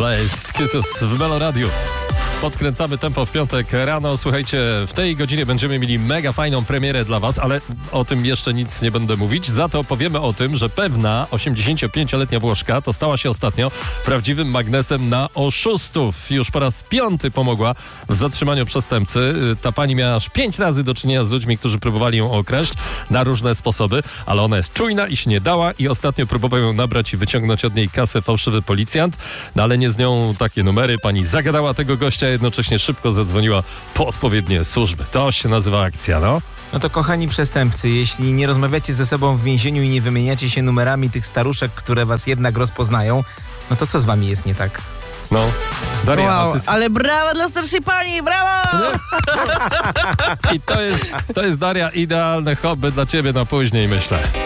Blaze Kisses w Melo Radio. Podkręcamy tempo w piątek rano. Słuchajcie, w tej godzinie będziemy mieli mega fajną premierę dla was, ale o tym jeszcze nic nie będę mówić. Za to powiemy o tym, że pewna 85-letnia Włoszka to stała się ostatnio prawdziwym magnesem na oszustów. Już po raz 5 pomogła w zatrzymaniu przestępcy. Ta pani miała aż 5 razy do czynienia z ludźmi, którzy próbowali ją okraść na różne sposoby, ale ona jest czujna i się nie dała i ostatnio próbował ją nabrać i wyciągnąć od niej kasę fałszywy policjant, no ale nie z nią takie numery. Pani zagadała tego gościa, jednocześnie szybko zadzwoniła po odpowiednie służby. To się nazywa akcja, no. No to kochani przestępcy, jeśli nie rozmawiacie ze sobą w więzieniu i nie wymieniacie się numerami tych staruszek, które was jednak rozpoznają, no to co z wami jest nie tak? No, Daria, Wow, ale brawa dla starszej pani, brawa! I to jest Daria, idealne hobby dla ciebie na później, myślę.